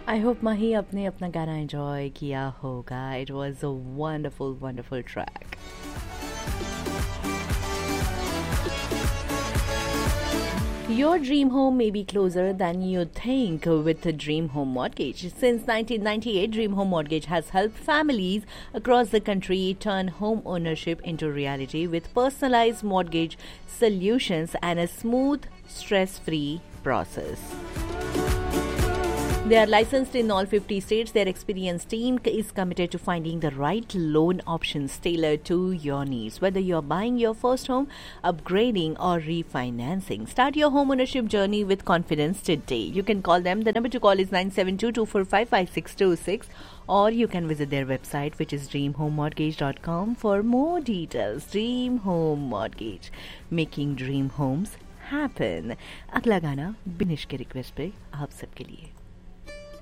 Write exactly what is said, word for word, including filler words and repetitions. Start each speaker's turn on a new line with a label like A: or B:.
A: I hope माही आपने अपना गाना एंजॉय किया होगा. It was a wonderful wonderful track. Your dream home may be closer than you think with Dream Home Mortgage. Since nineteen ninety-eight, Dream Home Mortgage has helped families across the country turn home ownership into reality with personalized mortgage solutions and a smooth, stress-free process. They are licensed in all fifty states. Their experienced team is committed to finding the right loan options tailored to your needs. Whether you're buying your first home, upgrading, or refinancing, start your home ownership journey with confidence today. You can call them. The number to call is nine seven two, two four five, five six two six, or you can visit their website, which is dream home mortgage dot com for more details. Dream Home Mortgage, making dream homes happen. अगला गाना बिनिश के request पे आप सबके लिए.